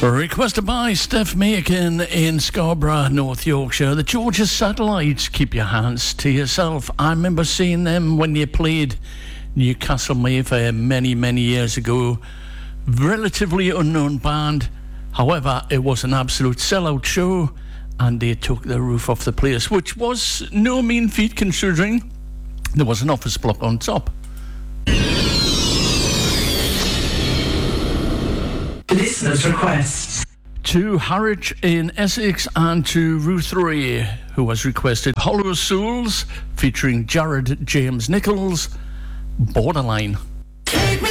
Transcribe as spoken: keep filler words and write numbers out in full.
Requested by Steph Macon in Scarborough, North Yorkshire. The Georgia Satellites, Keep Your Hands to Yourself. I remember seeing them when they played Newcastle Mayfair many, many years ago. Relatively unknown band. However, it was an absolute sellout show and they took the roof off the place, which was no mean feat considering there was an office block on top. Listeners' requests. To Harwich in Essex and to Ruth Ray, who has requested Hollow Souls featuring Jared James Nichols, Borderline.